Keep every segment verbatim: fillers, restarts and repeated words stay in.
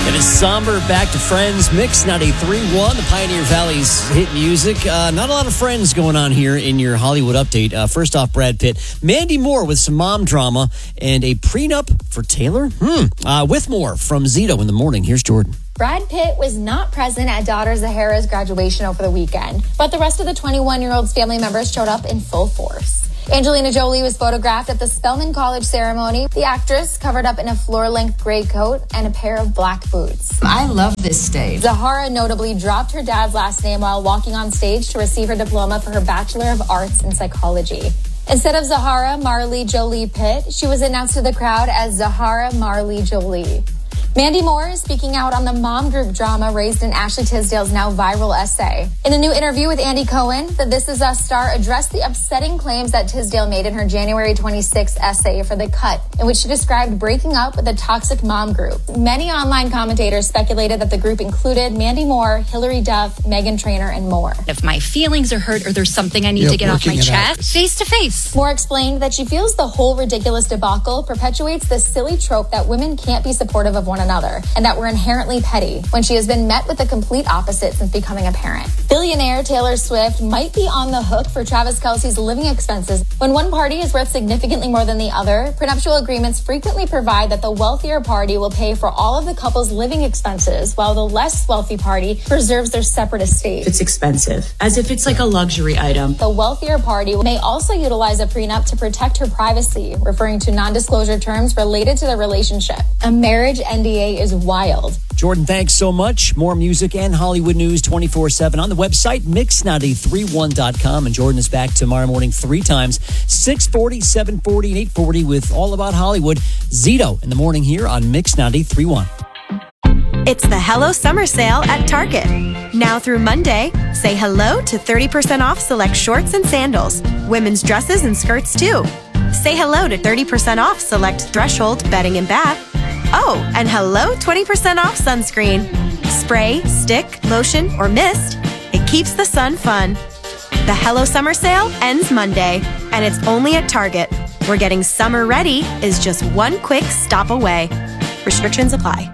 It is somber, back to Friends, Mix ninety-three point one, the Pioneer Valley's hit music. Uh, not a lot of Friends going on here in your Hollywood update. Uh, first off, Brad Pitt. Mandy Moore with some mom drama and a prenup for Taylor. Hmm. Uh, with more from Zito in the morning. Here's Jordan. Brad Pitt was not present at daughter Zahara's graduation over the weekend, but the rest of the twenty-one-year-old's family members showed up in full force. Angelina Jolie was photographed at the Spelman College ceremony. The actress covered up in a floor-length gray coat and a pair of black boots. I love this stage. Zahara notably dropped her dad's last name while walking on stage to receive her diploma for her Bachelor of Arts in Psychology. Instead of Zahara Marley Jolie Pitt, she was announced to the crowd as Zahara Marley Jolie. Mandy Moore is speaking out on the mom group drama raised in Ashley Tisdale's now viral essay. In a new interview with Andy Cohen, the This Is Us star addressed the upsetting claims that Tisdale made in her January twenty-sixth essay for The Cut, in which she described breaking up with a toxic mom group. Many online commentators speculated that the group included Mandy Moore, Hilary Duff, Meghan Trainor, and more. If my feelings are hurt or there's something I need Yep, to get off my chest, out. face to face. Moore explained that she feels the whole ridiculous debacle perpetuates the silly trope that women can't be supportive of one another, and that we're inherently petty, when she has been met with the complete opposite since becoming a parent. Billionaire Taylor Swift might be on the hook for Travis Kelce's living expenses. When one party is worth significantly more than the other, prenuptial agreements frequently provide that the wealthier party will pay for all of the couple's living expenses, while the less wealthy party preserves their separate estate. It's expensive, as if it's like a luxury item. The wealthier party may also utilize a prenup to protect her privacy, referring to non-disclosure terms related to the relationship. A marriage N D A is wild. Jordan, thanks so much. More music and Hollywood news twenty-four seven on the website, mix nine three one dot com. And Jordan is back tomorrow morning three times, six forty, seven forty, and eight forty with All About Hollywood. Zito in the morning here on Mix ninety-three point one. It's the Hello Summer Sale at Target. Now through Monday, say hello to thirty percent off select shorts and sandals, women's dresses and skirts too. Say hello to thirty percent off select Threshold bedding and bath. Oh, and hello twenty percent off sunscreen. Spray, stick, lotion, or mist. It keeps the sun fun. The Hello Summer Sale ends Monday, and it's only at Target, where getting summer ready is just one quick stop away. Restrictions apply.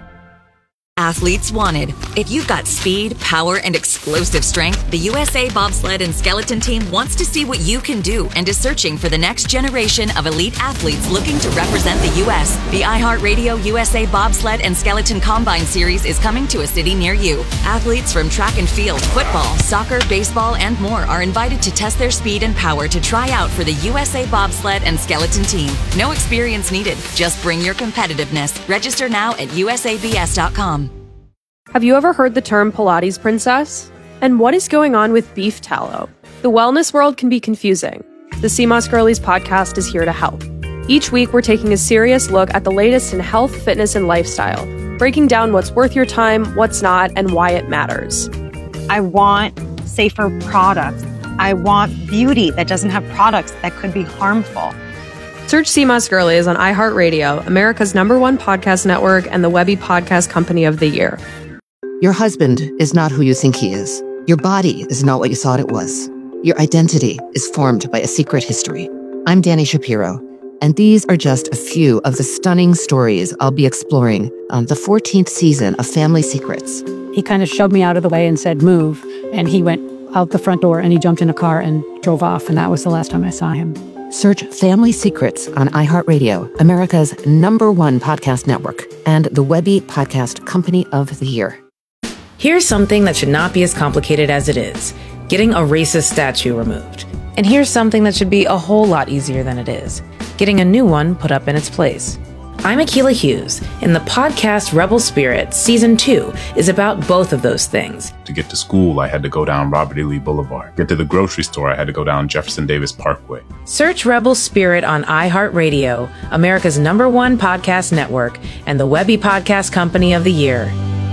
Athletes wanted. If you've got speed, power, and explosive strength, the U S A Bobsled and Skeleton Team wants to see what you can do and is searching for the next generation of elite athletes looking to represent the U S The iHeartRadio U S A Bobsled and Skeleton Combine Series is coming to a city near you. Athletes from track and field, football, soccer, baseball, and more are invited to test their speed and power to try out for the U S A Bobsled and Skeleton Team. No experience needed. Just bring your competitiveness. Register now at U S A B S dot com. Have you ever heard the term Pilates princess? And what is going on with beef tallow? The wellness world can be confusing. The C M O S Girlies podcast is here to help. Each week, we're taking a serious look at the latest in health, fitness, and lifestyle, breaking down what's worth your time, what's not, and why it matters. I want safer products. I want beauty that doesn't have products that could be harmful. Search C M O S Girlies on iHeartRadio, America's number one podcast network, and the Webby Podcast Company of the Year. Your husband is not who you think he is. Your body is not what you thought it was. Your identity is formed by a secret history. I'm Danny Shapiro, and these are just a few of the stunning stories I'll be exploring on the fourteenth season of Family Secrets. He kind of shoved me out of the way and said, move, and he went out the front door and he jumped in a car and drove off, and that was the last time I saw him. Search Family Secrets on iHeartRadio, America's number one podcast network, and the Webby Podcast Company of the Year. Here's something that should not be as complicated as it is: getting a racist statue removed. And here's something that should be a whole lot easier than it is: getting a new one put up in its place. I'm Akilah Hughes, and the podcast Rebel Spirit Season two is about both of those things. To get to school, I had to go down Robert E. Lee Boulevard. Get to the grocery store, I had to go down Jefferson Davis Parkway. Search Rebel Spirit on iHeartRadio, America's number one podcast network, and the Webby Podcast Company of the Year.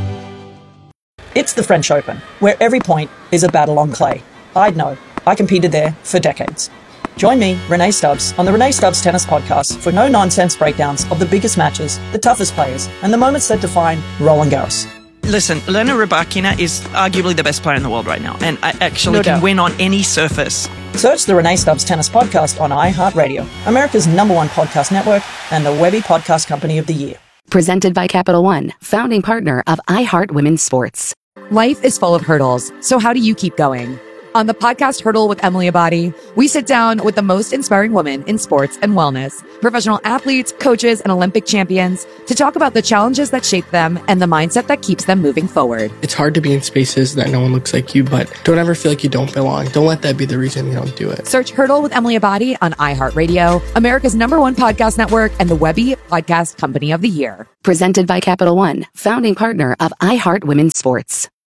It's the French Open, where every point is a battle on clay. I'd know. I competed there for decades. Join me, Renee Stubbs, on the Renee Stubbs Tennis Podcast for no-nonsense breakdowns of the biggest matches, the toughest players, and the moments that define Roland Garros. Listen, Elena Rybakina is arguably the best player in the world right now, and I actually No can doubt. win on any surface. Search the Renee Stubbs Tennis Podcast on iHeartRadio, America's number one podcast network, and the Webby Podcast Company of the Year. Presented by Capital One, founding partner of iHeart Women's Sports. Life is full of hurdles, so how do you keep going? On the podcast Hurdle with Emily Abadi, we sit down with the most inspiring women in sports and wellness, professional athletes, coaches, and Olympic champions to talk about the challenges that shape them and the mindset that keeps them moving forward. It's hard to be in spaces that no one looks like you, but don't ever feel like you don't belong. Don't let that be the reason you don't do it. Search Hurdle with Emily Abadi on iHeartRadio, America's number one podcast network, and the Webby Podcast Company of the Year. Presented by Capital One, founding partner of iHeart Women's Sports.